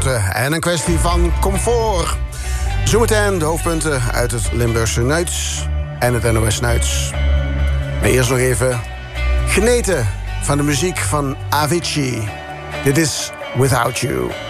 luisteren. En een kwestie van comfort. Zometeen de hoofdpunten uit het Limburgse Nuits en het NOS Nuits. Maar eerst nog even genieten van de muziek van Avicii. Dit is Without You.